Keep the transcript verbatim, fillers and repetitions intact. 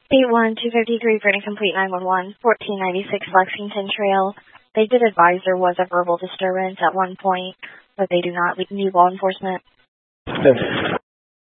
eight one two fifty-three for an incomplete nine one one, fourteen ninety-six Lexington Trail. They did advise there was a verbal disturbance at one point, but they do not need law enforcement. Yes.